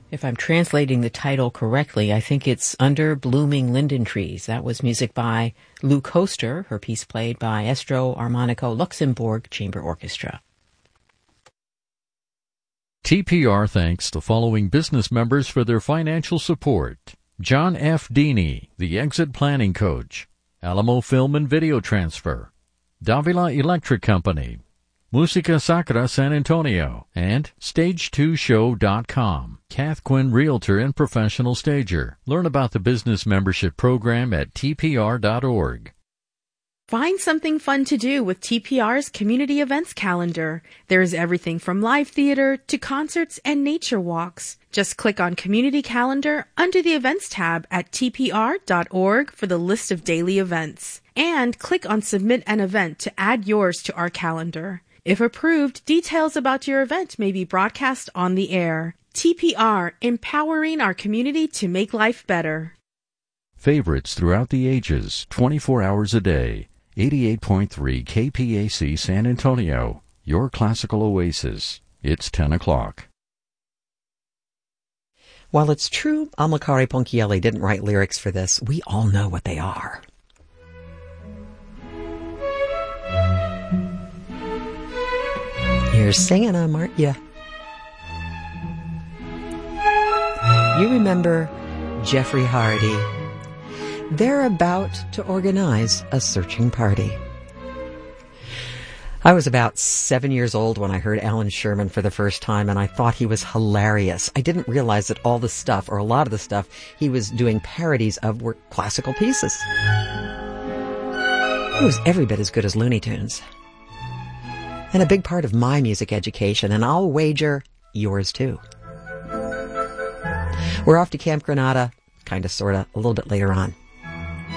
If I'm translating the title correctly, I think it's Under Blooming Linden Trees. That was music by Lou Koster, her piece played by Estro Armonico Luxembourg Chamber Orchestra. TPR thanks the following business members for their financial support: John F. Deeney, the Exit Planning Coach; Alamo Film and Video Transfer; Davila Electric Company; Musica Sacra San Antonio; and Stage2Show.com. Kath Quinn, Realtor and Professional Stager. Learn about the business membership program at tpr.org. Find something fun to do with TPR's community events calendar. There's everything from live theater to concerts and nature walks. Just click on Community Calendar under the Events tab at tpr.org for the list of daily events. And click on Submit an Event to add yours to our calendar. If approved, details about your event may be broadcast on the air. TPR, empowering our community to make life better. Favorites throughout the ages, 24 hours a day. 88.3 KPAC San Antonio, your classical oasis. It's 10 o'clock. While it's true Amilcare Ponchielli didn't write lyrics for this, we all know what they are. You're singing them, aren't you? You remember Jeffrey Hardy. They're about to organize a searching party. I was about 7 years old when I heard Alan Sherman for the first time, and I thought he was hilarious. I didn't realize that all the stuff, or a lot of the stuff, he was doing parodies of were classical pieces. It was every bit as good as Looney Tunes. And a big part of my music education, and I'll wager yours too. We're off to Camp Granada, kind of, sort of, a little bit later on.